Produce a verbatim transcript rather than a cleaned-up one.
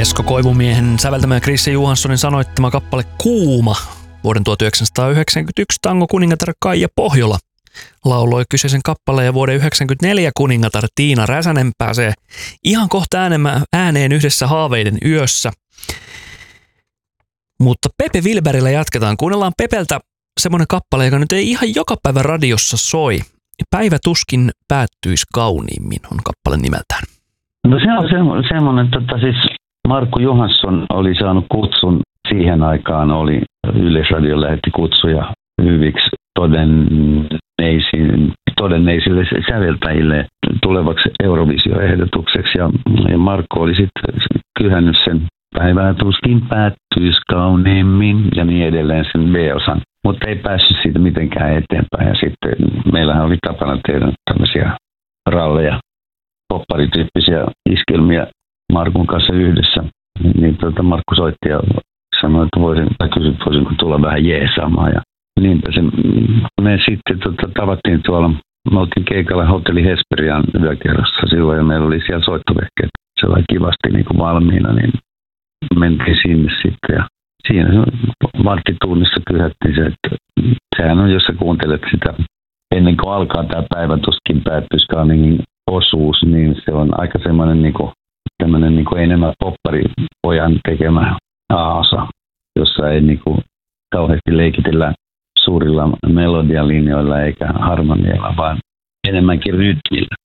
Esko Koivumiehen säveltämä Chrisse Johanssonin sanoittama kappale Kuuma vuoden tuhatyhdeksänsataayhdeksänkymmentäyksi tango-kuningatar Kaija Pohjola lauloi kyseisen kappaleen ja vuoden yhdeksänkymmentäneljä kuningatar Tiina Räsänen pääsee ihan kohta ääneen yhdessä Haaveiden yössä. Mutta Pepe Wilberillä jatketaan. Kuunnellaan Pepeltä semmoinen kappale, joka nyt ei ihan joka päivä radiossa soi. Päivä tuskin päättyisi kauniimmin on kappale nimeltään. No se on se, semmoinen, tota siis Markku Johansson oli saanut kutsun siihen aikaan, oli Yleisradio lähetti kutsuja hyviksi todenneisille, todenneisille säveltäjille tulevaksi Eurovisio-ehdotukseksi ja, ja Markku oli sitten kyhännyt sen päivää tuskin päättyisi kauniimmin ja niin edelleen sen B-osan, mutta ei päässyt siitä mitenkään eteenpäin ja sitten meillähän oli tapana tehdä tämmöisiä ralleja, popparityyppisiä iskelmiä Markun kanssa yhdessä, niin tuota Markku soitti ja sanoi, että voisin, tai kysyi, että voisinko tulla vähän jeesaamaan. Ja niinpä se, me sitten tuota, tavattiin tuolla, me oltiin keikalla Hotelli Hesperian yökerrossa silloin ja meillä oli siellä soittovehkeet sellainen kivasti niin kuin valmiina, niin mentiin sinne sitten ja siinä varttitunnissa kyhättiin se, että sehän on, jos sä kuuntelet sitä ennen kuin alkaa tämä päivä tuskin päättyiskaan niin osuus, niin se on aika semmoinen niin kuin, tämmöinen niin kuin enemmän popparipojan tekemä aasa, jossa ei niin kuin kauheasti leikitellä suurilla melodialinjoilla eikä harmonialla, vaan enemmänkin rytmillä.